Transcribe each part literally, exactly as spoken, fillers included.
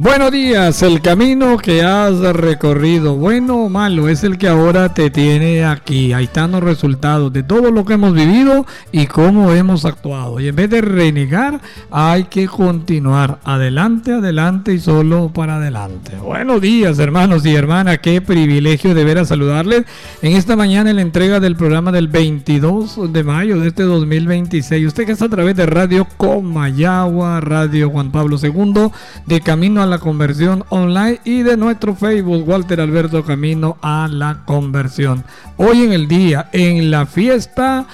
Buenos días, el camino que has recorrido, bueno o malo, es el que ahora te tiene aquí. Ahí están los resultados de todo lo que hemos vivido y cómo hemos actuado. Y en vez de renegar, hay que continuar adelante, adelante y solo para adelante. Buenos días, hermanos y hermanas, qué privilegio de ver a saludarles en esta mañana en la entrega del programa del veintidós de mayo de este dos mil veintiséis. Usted que está a través de Radio Comayagua, Radio Juan Pablo segundo, de Camino a la Conversión Online y de nuestro Facebook Walter Alberto Camino a la Conversión. Hoy en el día, en la fiesta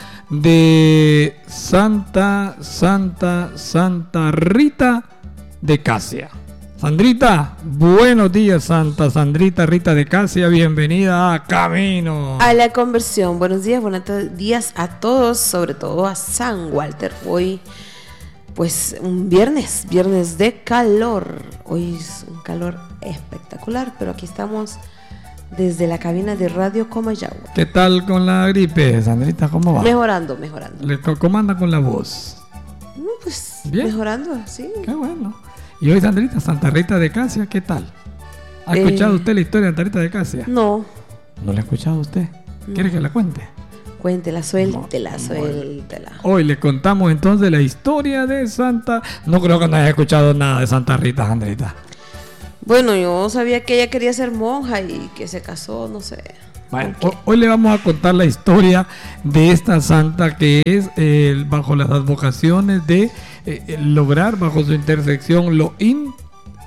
de Santa, Santa, Santa Rita de Casia. Sandrita, buenos días, Santa Sandrita Rita de Casia, bienvenida a Camino a la Conversión. Buenos días, buenos días a todos, sobre todo a San Walter. Hoy pues un viernes, viernes de calor. Hoy es un calor espectacular, pero aquí estamos desde la cabina de Radio Comayagua. ¿Qué tal con la gripe, Sandrita? ¿Cómo va? Mejorando, mejorando. ¿Cómo anda con la voz? No, pues bien, mejorando, sí. Qué bueno. Y hoy, Sandrita, Santa Rita de Casia, ¿qué tal? ¿Ha Eh, escuchado usted la historia de Santa Rita de Casia? No. ¿No la ha escuchado usted? ¿Quiere No. que la cuente? Cuéntela, suéltela, No, suéltela. Hoy le contamos entonces la historia de Santa... No creo que no haya escuchado nada de Santa Rita, Sandrita. Bueno, yo sabía que ella quería ser monja y que se casó, no sé. Bueno, hoy le vamos a contar la historia de esta santa que es eh, bajo las advocaciones de eh, lograr bajo su intersección lo imposible.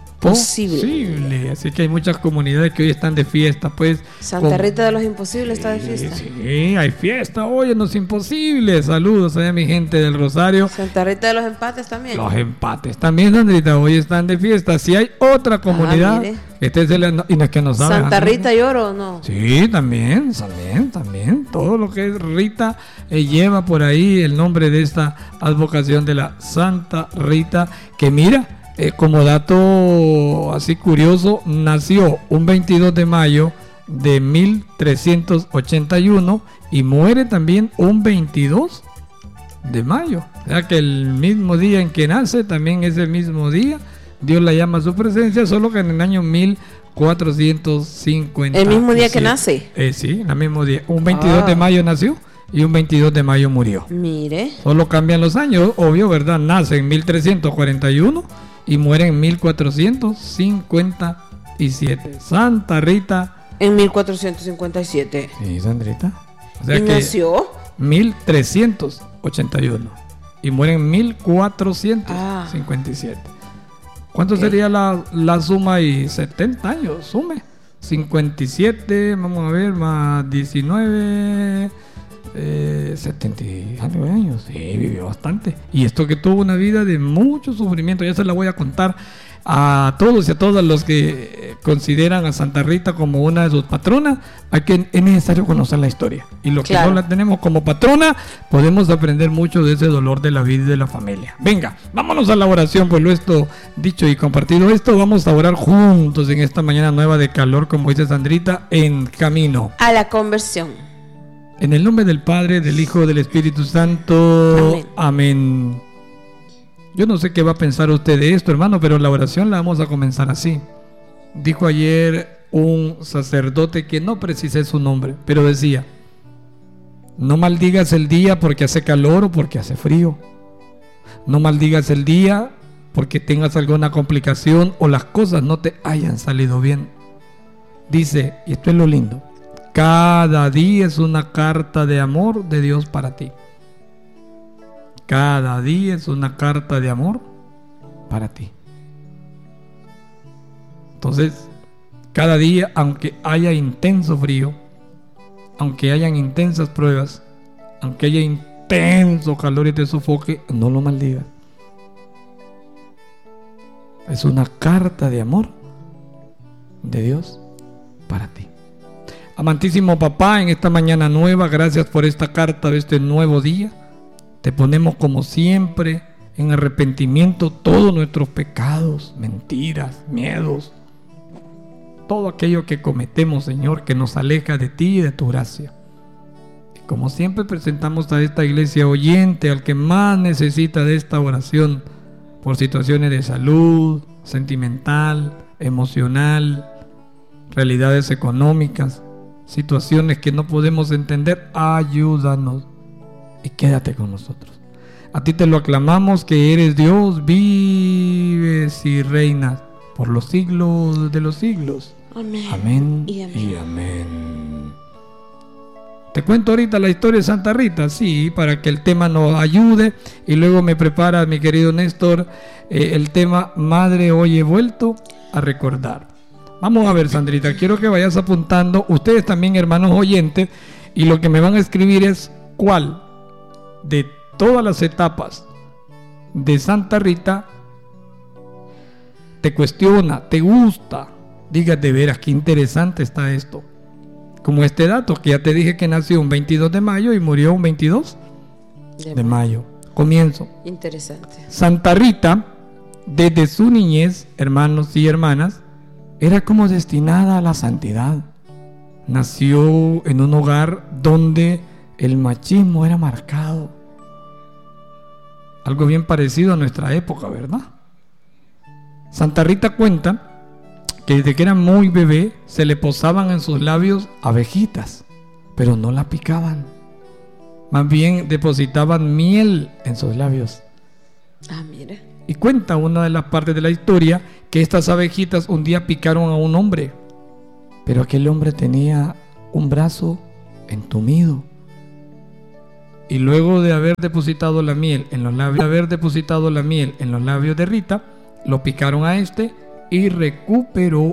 Posible. Así que hay muchas comunidades que hoy están de fiesta, pues. Santa con... Rita de los Imposibles está de fiesta. Sí, hay fiesta hoy en los Imposibles. Saludos a mi gente del Rosario. Santa Rita de los Empates también. Los Empates también, Sandrita, hoy están de fiesta. Si hay otra comunidad, ah, este es el, y no es que no sabe. Santa Andrés. Rita y Oro, ¿no? Sí, también, también, también. Todo lo que es Rita eh, lleva por ahí el nombre de esta advocación de la Santa Rita, que mira, eh, como dato así curioso, nació un veintidós de mayo de mil trescientos ochenta y uno y muere también un veintidós de mayo. O sea que el mismo día en que nace también es el mismo día. Dios la llama a su presencia, solo que en el año mil cuatrocientos cincuenta. El mismo día que nace. Eh, sí, el mismo día. Un veintidós ah. de mayo nació y un veintidós de mayo murió. Mire. Solo cambian los años, obvio, ¿verdad? Nace en mil trescientos cuarenta y uno y muere en mil cuatrocientos cincuenta y siete. Santa Rita. En mil cuatrocientos cincuenta y siete. Sí, Sandrita. O sea ¿Y que nació? mil trescientos ochenta y uno y muere en mil cuatrocientos cincuenta y siete. Ah. ¿Cuánto okay. sería la, la suma y setenta años? Sume. cincuenta y siete, vamos a ver, más diecinueve, eh, setenta años. Sí, vivió bastante. Y esto que tuvo una vida de mucho sufrimiento, ya se la voy a contar a todos y a todas los que consideran a Santa Rita como una de sus patronas. Hay que, es necesario conocer la historia. Y los claro. que no la tenemos como patrona, podemos aprender mucho de ese dolor de la vida y de la familia. Venga, vámonos a la oración. Por lo esto dicho y compartido esto, vamos a orar juntos en esta mañana nueva de calor, como dice Sandrita, en Camino a la Conversión. En el nombre del Padre, del Hijo, del Espíritu Santo. Amén. Amén. Yo no sé qué va a pensar usted de esto, hermano, pero la oración la vamos a comenzar así. Dijo ayer un sacerdote que no precisé su nombre, pero decía: no maldigas el día porque hace calor o porque hace frío. No maldigas el día porque tengas alguna complicación o las cosas no te hayan salido bien. Dice, y esto es lo lindo: cada día es una carta de amor de Dios para ti. Cada día es una carta de amor para ti. Entonces, cada día, aunque haya intenso frío, aunque hayan intensas pruebas, aunque haya intenso calor y te sofoque, no lo maldigas. Es una carta de amor de Dios para ti. Amantísimo Papá, en esta mañana nueva, gracias por esta carta de este nuevo día. Te ponemos como siempre en arrepentimiento todos nuestros pecados, mentiras, miedos, todo aquello que cometemos, Señor, que nos aleja de ti y de tu gracia. Y como siempre presentamos a esta iglesia oyente, al que más necesita de esta oración, por situaciones de salud, sentimental, emocional, realidades económicas, situaciones que no podemos entender. Ayúdanos y quédate con nosotros. A ti te lo aclamamos, que eres Dios, vives y reinas por los siglos de los siglos. Amén. Amén y amén. Y amén. Te cuento ahorita la historia de Santa Rita, sí, para que el tema nos ayude, y luego me prepara mi querido Néstor eh, el tema Madre, hoy he vuelto a recordar. Vamos a ver, Sandrita, quiero que vayas apuntando, ustedes también, hermanos oyentes, y lo que me van a escribir es cuál de todas las etapas de Santa Rita te cuestiona, te gusta. Diga, de veras, qué interesante está esto. Como este dato que ya te dije, que nació un veintidós de mayo y murió un veintidós de, de mayo. Comienzo. Interesante. Santa Rita, desde su niñez, hermanos y hermanas, era como destinada a la santidad. Nació en un hogar donde el machismo era marcado. Algo bien parecido a nuestra época, ¿verdad? Santa Rita cuenta que desde que era muy bebé se le posaban en sus labios abejitas, pero no la picaban. Más bien depositaban miel en sus labios. Ah, mira. Y cuenta una de las partes de la historia que estas abejitas un día picaron a un hombre, pero aquel hombre tenía un brazo entumido. Y luego de haber depositado la miel en los labios, de haber depositado la miel en los labios de Rita, lo picaron a este y recuperó